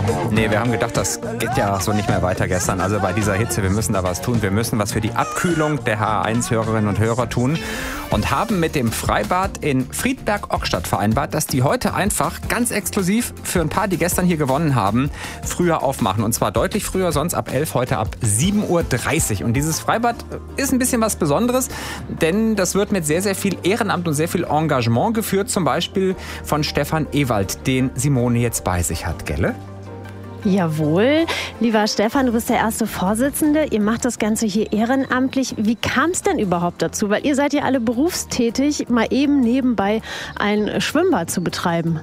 Nee, wir haben gedacht, das geht ja so nicht mehr weiter gestern. Also bei dieser Hitze, wir müssen da was tun. Wir müssen was für die Abkühlung der HR1-Hörerinnen und Hörer tun. Und haben mit dem Freibad in Friedberg-Ockstadt vereinbart, dass die heute einfach ganz exklusiv für ein paar, die gestern hier gewonnen haben, früher aufmachen. Und zwar deutlich früher, sonst ab 11, heute ab 7.30 Uhr. Und dieses Freibad ist ein bisschen was Besonderes, denn das wird mit sehr, sehr viel Ehrenamt und sehr viel Engagement geführt. Zum Beispiel von Stefan Ewald, den Simone jetzt bei sich hat, gell? Jawohl. Lieber Stefan, du bist der erste Vorsitzende. Ihr macht das Ganze hier ehrenamtlich. Wie kam es denn überhaupt dazu? Weil ihr seid ja alle berufstätig, mal eben nebenbei ein Schwimmbad zu betreiben.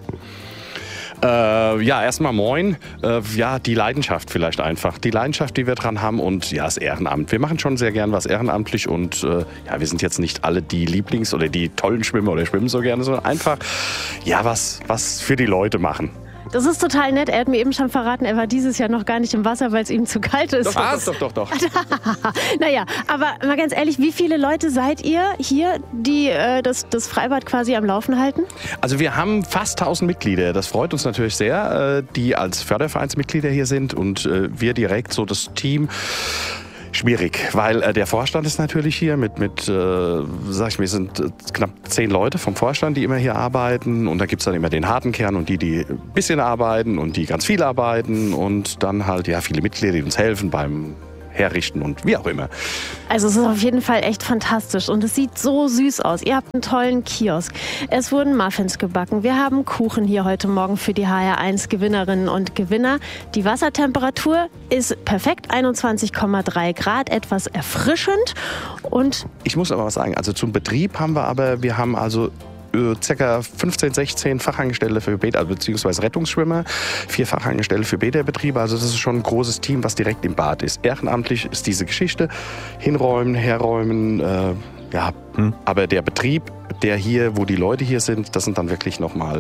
Ja, erstmal moin. Ja, die Leidenschaft vielleicht einfach. Die Leidenschaft, die wir dran haben und ja, das Ehrenamt. Wir machen schon sehr gern was ehrenamtlich und ja, wir sind jetzt nicht alle die Lieblings- oder die tollen Schwimmer oder schwimmen so gerne, sondern einfach ja, was für die Leute machen. Das ist total nett. Er hat mir eben schon verraten, er war dieses Jahr noch gar nicht im Wasser, weil es ihm zu kalt ist. Doch. Naja, aber mal ganz ehrlich, wie viele Leute seid ihr hier, die das Freibad quasi am Laufen halten? Also wir haben fast 1000 Mitglieder. Das freut uns natürlich sehr, die als Fördervereinsmitglieder hier sind und wir direkt so das Team. Schwierig, weil der Vorstand ist natürlich hier sag ich mir, sind knapp 10 Leute vom Vorstand, die immer hier arbeiten und da gibt es dann immer den harten Kern und die ein bisschen arbeiten und die ganz viel arbeiten und dann halt ja viele Mitglieder, die uns helfen beim herrichten und wie auch immer. Also es ist auf jeden Fall echt fantastisch und es sieht so süß aus. Ihr habt einen tollen Kiosk. Es wurden Muffins gebacken. Wir haben Kuchen hier heute Morgen für die HR1 Gewinnerinnen und Gewinner. Die Wassertemperatur ist perfekt, 21,3 Grad, etwas erfrischend und... Ich muss aber was sagen, also zum Betrieb haben wir haben also ca. 15, 16 Fachangestellte für Bäder, beziehungsweise Rettungsschwimmer, 4 Fachangestellte für Bäderbetriebe. Also das ist schon ein großes Team, was direkt im Bad ist. Ehrenamtlich ist diese Geschichte. Hinräumen, herräumen, ja. Aber der Betrieb, der hier, wo die Leute hier sind, das sind dann wirklich nochmal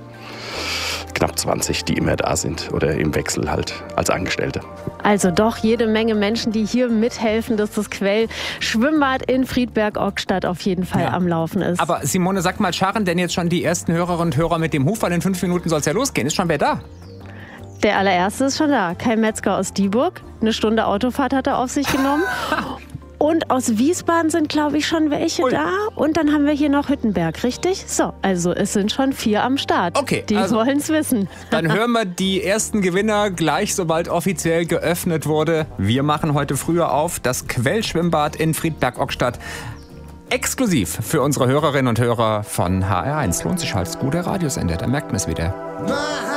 knapp 20, die immer da sind oder im Wechsel halt als Angestellte. Also doch jede Menge Menschen, die hier mithelfen, dass das Quell-Schwimmbad in Friedberg-Ockstadt auf jeden Fall am Laufen ist. Aber Simone, sag mal, scharren denn jetzt schon die ersten Hörerinnen und Hörer mit dem Huf? Weil in 5 Minuten soll es ja losgehen. Ist schon wer da? Der allererste ist schon da. Kai Metzger aus Dieburg. 1 Stunde Autofahrt hat er auf sich genommen. Und aus Wiesbaden sind, glaube ich, schon welche da. Und dann haben wir hier noch Hüttenberg, richtig? So, also es sind schon 4 am Start. Okay, die also, wollen es wissen. Dann hören wir die ersten Gewinner gleich, sobald offiziell geöffnet wurde. Wir machen heute früher auf das Quellschwimmbad in Friedberg-Ockstadt. Exklusiv für unsere Hörerinnen und Hörer von HR1. Lohnt sich als guter Radiosender, da merkt man es wieder.